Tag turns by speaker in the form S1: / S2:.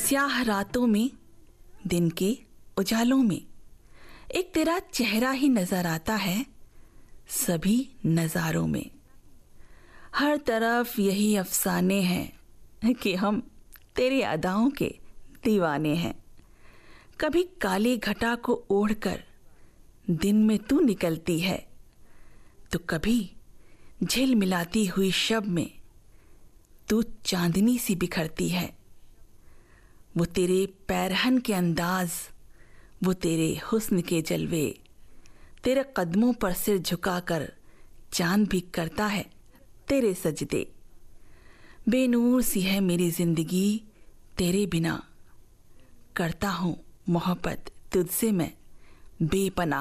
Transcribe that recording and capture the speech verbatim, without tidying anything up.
S1: स्याह रातों में, दिन के उजालों में एक तेरा चेहरा ही नजर आता है सभी नजारों में। हर तरफ यही अफसाने हैं कि हम तेरी अदाओं के दीवाने हैं। कभी काली घटा को ओढ़कर दिन में तू निकलती है, तो कभी झिलमिलाती हुई शब में तू चांदनी सी बिखरती है। वो तेरे पैरहन के अंदाज, वो तेरे हुस्न के जलवे, तेरे कदमों पर सिर झुकाकर चांद भी करता है तेरे सजदे। बेनूर सी है मेरी जिंदगी तेरे बिना, करता हूँ मोहब्बत तुझसे मैं बेपनाह।